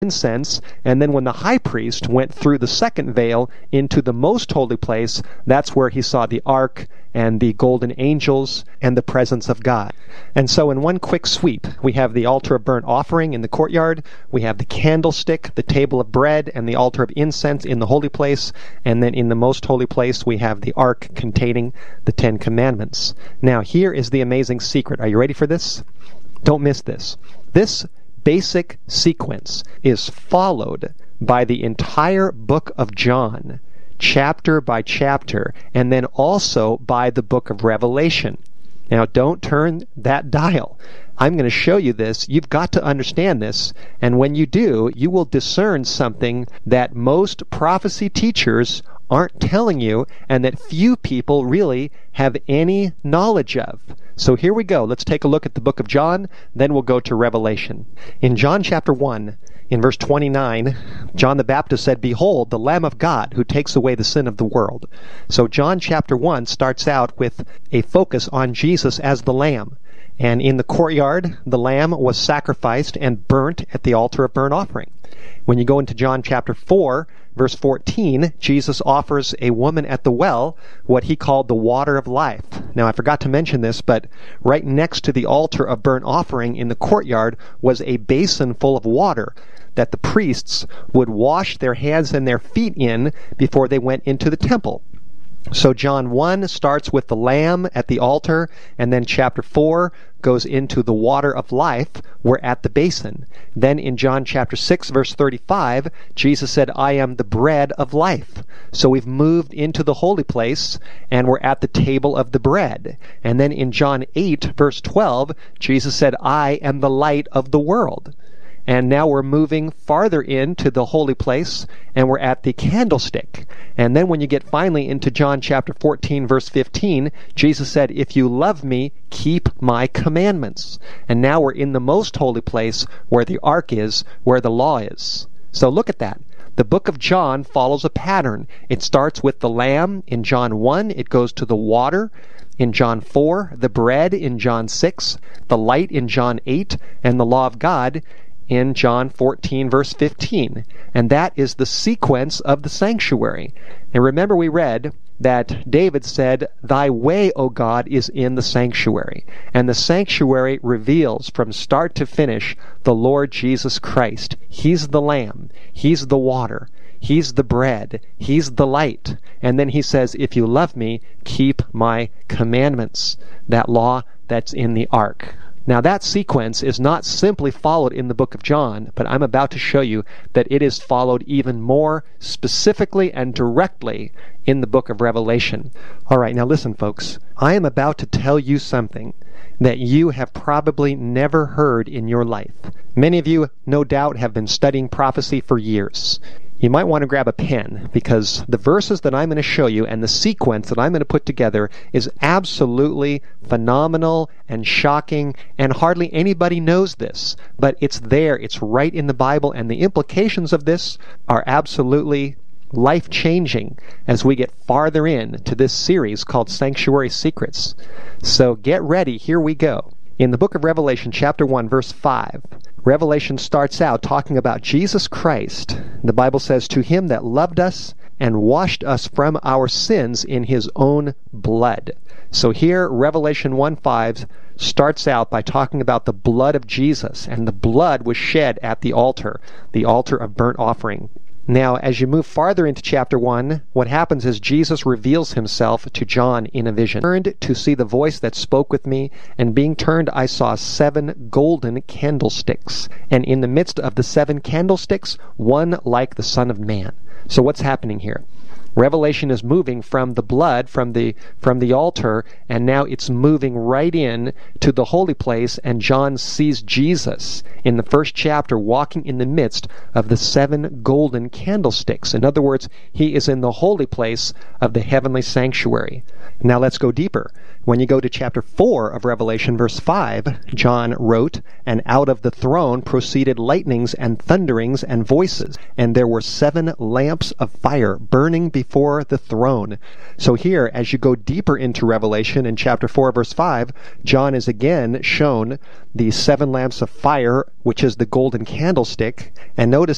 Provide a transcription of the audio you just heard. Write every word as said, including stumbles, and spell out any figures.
incense, and then when the high priest went through the second veil into the most holy place, that's where he saw the ark and the golden angels and the presence of God. And so in one quick sweep, we have the altar of burnt offering in the courtyard, we have the candlestick, the table of bread, and the altar of incense in the holy place, and then in the most holy place we have the ark containing the Ten Commandments. Now here is the amazing secret. Are you ready for this? Don't miss this. This basic sequence is followed by the entire book of John, chapter by chapter, and then also by the book of Revelation. Now, don't turn that dial. I'm going to show you this. You've got to understand this, and when you do, you will discern something that most prophecy teachers aren't telling you, and that few people really have any knowledge of. So here we go. Let's take a look at the book of John, then we'll go to Revelation. In John chapter one, in verse twenty-nine, John the Baptist said, "Behold, the Lamb of God, who takes away the sin of the world." So John chapter one starts out with a focus on Jesus as the Lamb. And in the courtyard, the Lamb was sacrificed and burnt at the altar of burnt offering. When you go into John chapter four, verse fourteen, Jesus offers a woman at the well what he called the water of life. Now, I forgot to mention this, but right next to the altar of burnt offering in the courtyard was a basin full of water that the priests would wash their hands and their feet in before they went into the temple. So John one starts with the Lamb at the altar, and then chapter four goes into the water of life. We're at the basin. Then in John chapter six, verse thirty-five, Jesus said, "I am the bread of life." So we've moved into the holy place, and we're at the table of the bread. And then in John eight, verse twelve, Jesus said, "I am the light of the world." And now we're moving farther into the holy place, and we're at the candlestick. And then when you get finally into John chapter fourteen, verse fifteen, Jesus said, "If you love me, keep my commandments." And now we're in the most holy place where the ark is, where the law is. So look at that. The book of John follows a pattern. It starts with the Lamb in John one. It goes to the water in John four, the bread in John six, the light in John eight, and the law of God in John fourteen, verse fifteen. And that is the sequence of the sanctuary. And remember, we read that David said, "Thy way, O God, is in the sanctuary." And the sanctuary reveals from start to finish the Lord Jesus Christ. He's the Lamb. He's the water. He's the bread. He's the light. And then he says, "If you love me, keep my commandments." That law that's in the ark. Now that sequence is not simply followed in the book of John, but I'm about to show you that it is followed even more specifically and directly in the book of Revelation. All right, now listen, folks. I am about to tell you something that you have probably never heard in your life. Many of you, no doubt, have been studying prophecy for years. You might want to grab a pen, because the verses that I'm going to show you and the sequence that I'm going to put together is absolutely phenomenal and shocking, and hardly anybody knows this. But it's there, it's right in the Bible, and the implications of this are absolutely life-changing as we get farther in to this series called Sanctuary Secrets. So get ready, here we go. In the book of Revelation, chapter one, verse five, Revelation starts out talking about Jesus Christ. The Bible says, "To him that loved us and washed us from our sins in his own blood." So here, Revelation one five starts out by talking about the blood of Jesus, and the blood was shed at the altar, the altar of burnt offering. Now, as you move farther into chapter one, what happens is Jesus reveals himself to John in a vision. I turned to see the voice that spoke with me, and being turned I saw seven golden candlesticks, and in the midst of the seven candlesticks, one like the Son of Man. So what's happening here? Revelation is moving from the blood, from the from the altar, and now it's moving right in to the holy place, and John sees Jesus in the first chapter walking in the midst of the seven golden candlesticks. In other words, he is in the holy place of the heavenly sanctuary. Now let's go deeper. When you go to chapter four of Revelation, verse five, John wrote, "And out of the throne proceeded lightnings and thunderings and voices, and there were seven lamps of fire burning before the throne." So here, as you go deeper into Revelation in chapter four, verse five, John is again shown the seven lamps of fire, which is the golden candlestick. And notice